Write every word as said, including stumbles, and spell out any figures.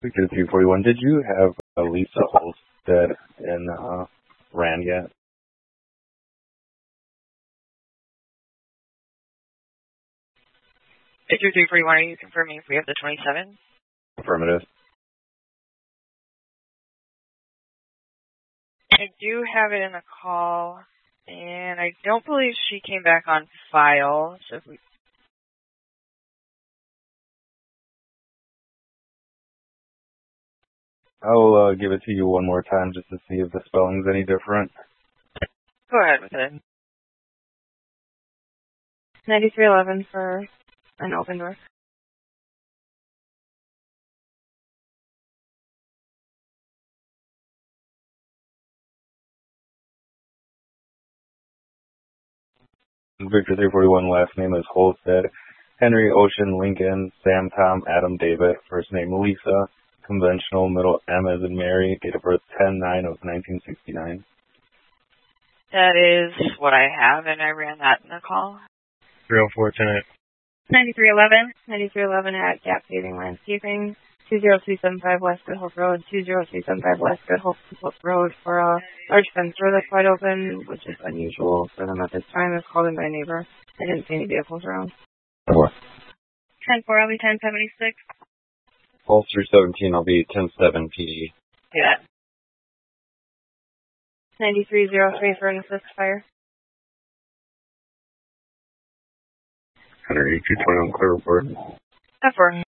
Victor three forty-one, did you have uh, Lisa Holstead in uh, Rand yet? Victor three forty-one, are you confirming if we have the twenty-seven? Affirmative. I do have it in the call, and I don't believe she came back on file. So if we I'll uh, give it to you one more time just to see if the spelling's any different. go ahead with it. ninety-three eleven for an open door. Victor three forty-one, last name is Holstead. Henry, Ocean, Lincoln, Sam, Tom, Adam, David. First name Lisa. Conventional, middle M as in Mary. Date of birth ten nine of nineteen sixty-nine. That is what I have, and I ran that in the call. three oh four, Tenant. ninety-three eleven. ninety-three eleven at Gap Paving Landscaping. two zero three seven five West Good Hope Road. two zero three seven five West Good Hope Road for a large fence door that's wide open, which is unusual for them at this time. It's called in by a neighbor. I didn't see any vehicles around. Four. ten four, I'll be ten seventy-six. Pulse three seventeen, I'll be ten seven P D. Yeah. ninety-three oh three for an assist fire. Henry, two twenty-one, clear report. That for